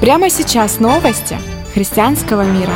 Прямо сейчас новости христианского мира.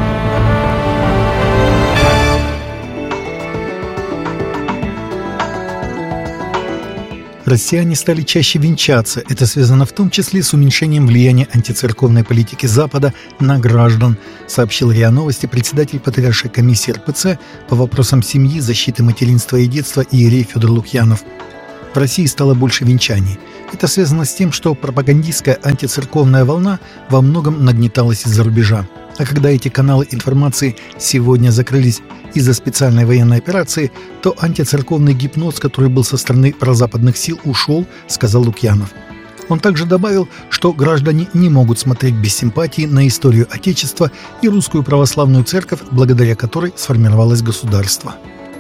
Россияне стали чаще венчаться. Это связано в том числе с уменьшением влияния антицерковной политики Запада на граждан, сообщил РИА Новости председатель Патриаршей комиссии РПЦ по вопросам семьи, защиты материнства и детства иерей Федор Лукьянов. В России стало больше венчаний. Это связано с тем, что пропагандистская антицерковная волна во многом нагнеталась из-за рубежа. А когда эти каналы информации сегодня закрылись из-за специальной военной операции, то антицерковный гипноз, который был со стороны прозападных сил, ушел, сказал Лукьянов. Он также добавил, что граждане не могут смотреть без симпатии на историю Отечества и русскую православную церковь, благодаря которой сформировалось государство.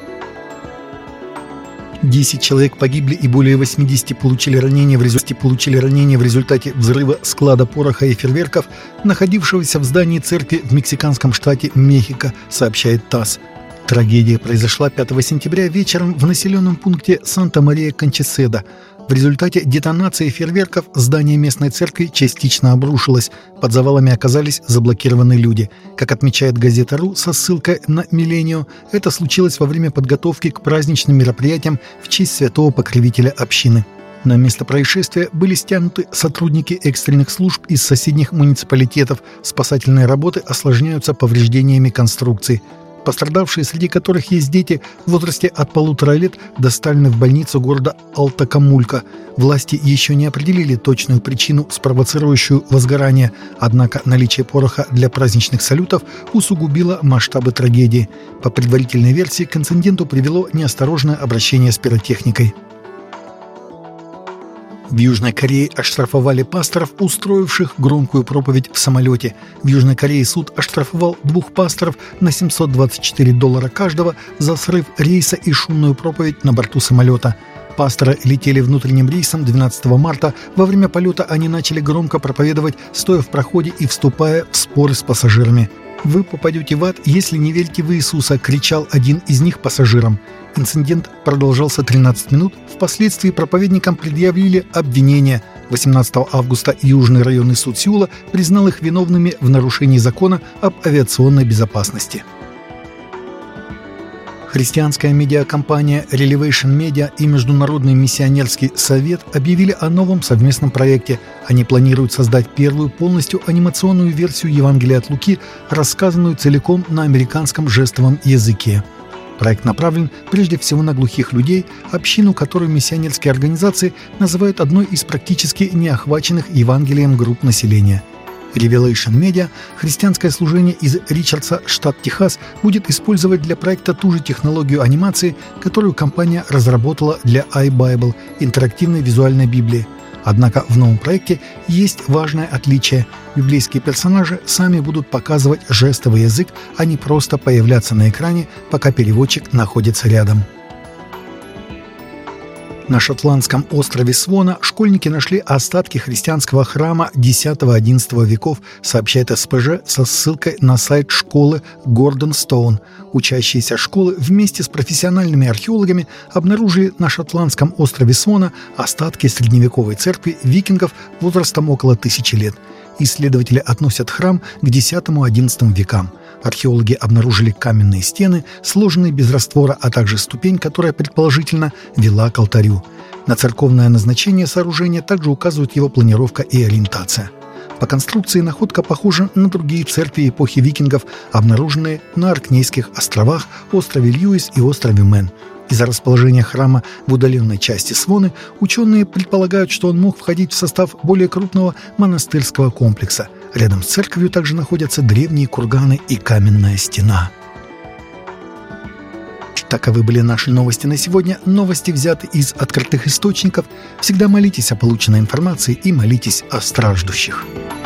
10 человек погибли и более 80 получили ранения в результате взрыва склада пороха и фейерверков, находившегося в здании церкви в мексиканском штате Мехико, сообщает ТАСС. Трагедия произошла 5 сентября вечером в населенном пункте Санта-Мария-Кончеседа. В результате детонации фейерверков здание местной церкви частично обрушилось. Под завалами оказались заблокированные люди. Как отмечает газета «Ру» со ссылкой на «Милленио», это случилось во время подготовки к праздничным мероприятиям в честь святого покровителя общины. На место происшествия были стянуты сотрудники экстренных служб из соседних муниципалитетов. Спасательные работы осложняются повреждениями конструкций. Пострадавшие, среди которых есть дети в возрасте от 1,5 лет, доставлены в больницу города Алтакамулько. Власти еще не определили точную причину, спровоцировавшую возгорание, однако наличие пороха для праздничных салютов усугубило масштабы трагедии. По предварительной версии, к инциденту привело неосторожное обращение с пиротехникой. В Южной Корее оштрафовали пасторов, устроивших громкую проповедь в самолете. В Южной Корее суд оштрафовал 2 пасторов на $724 каждого за срыв рейса и шумную проповедь на борту самолета. Пасторы летели внутренним рейсом 12 марта. Во время полета они начали громко проповедовать, стоя в проходе и вступая в споры с пассажирами. «Вы попадете в ад, если не верите в Иисуса», — кричал один из них пассажирам. Инцидент продолжался 13 минут. Впоследствии проповедникам предъявили обвинения. 18 августа Южный районный суд Сеула признал их виновными в нарушении закона об авиационной безопасности. Христианская медиакомпания Relevation Media и Международный миссионерский совет объявили о новом совместном проекте. Они планируют создать первую полностью анимационную версию Евангелия от Луки, рассказанную целиком на американском жестовом языке. Проект направлен прежде всего на глухих людей, общину, которую миссионерские организации называют одной из практически неохваченных Евангелием групп населения. Revelation Media, христианское служение из Ричардса, штат Техас, будет использовать для проекта ту же технологию анимации, которую компания разработала для iBible, интерактивной визуальной Библии. Однако в новом проекте есть важное отличие. Библейские персонажи сами будут показывать жестовый язык, а не просто появляться на экране, пока переводчик находится рядом. На шотландском острове Свона школьники нашли остатки христианского храма X-XI веков, сообщает СПЖ со ссылкой на сайт школы Гордонстоун. Учащиеся школы вместе с профессиональными археологами обнаружили на шотландском острове Свона остатки средневековой церкви викингов возрастом около 1000 лет. Исследователи относят храм к X-XI векам. Археологи обнаружили каменные стены, сложенные без раствора, а также ступень, которая предположительно вела к алтарю. На церковное назначение сооружения также указывают его планировка и ориентация. По конструкции находка похожа на другие церкви эпохи викингов, обнаруженные на Оркнейских островах, острове Льюис и острове Мэн. Из-за расположения храма в удаленной части Своны ученые предполагают, что он мог входить в состав более крупного монастырского комплекса. Рядом с церковью также находятся древние курганы и каменная стена. Таковы были наши новости на сегодня. Новости взяты из открытых источников. Всегда молитесь о полученной информации и молитесь о страждущих.